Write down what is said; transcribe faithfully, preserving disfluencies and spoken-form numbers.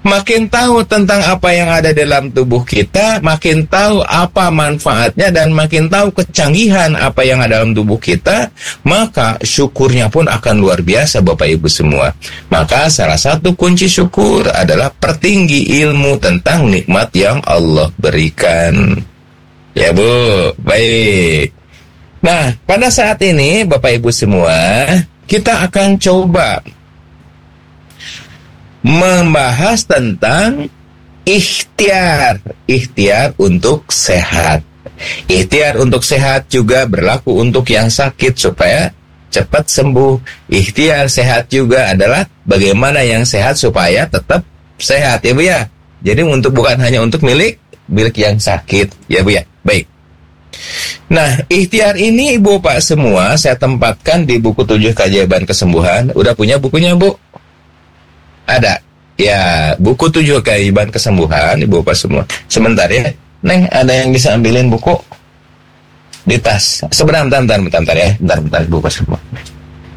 Makin tahu tentang apa yang ada dalam tubuh kita, makin tahu apa manfaatnya, dan makin tahu kecanggihan apa yang ada dalam tubuh kita, maka syukurnya pun akan luar biasa, Bapak Ibu semua. Maka salah satu kunci syukur adalah pertinggi ilmu tentang nikmat yang Allah berikan. Ya Bu, baik. Nah, pada saat ini Bapak Ibu semua, kita akan coba membahas tentang ikhtiar, ikhtiar untuk sehat. Ikhtiar untuk sehat juga berlaku untuk yang sakit supaya cepat sembuh. Ikhtiar sehat juga adalah bagaimana yang sehat supaya tetap sehat, ya Bu ya. Jadi untuk bukan hanya untuk milik milik yang sakit, ya Bu ya. Baik. Nah, ikhtiar ini Ibu Pak semua saya tempatkan di buku tujuh Keajaiban Kesembuhan. Udah punya bukunya, Bu? Ada. Ya, buku tujuh Keajaiban Kesembuhan, Ibu Bapak semua. Sebentar ya. Neng, ada yang bisa ambilin buku? Di tas. Sebentar, bentar, bentar, bentar ya. Bentar, bentar, Ibu Bapak semua.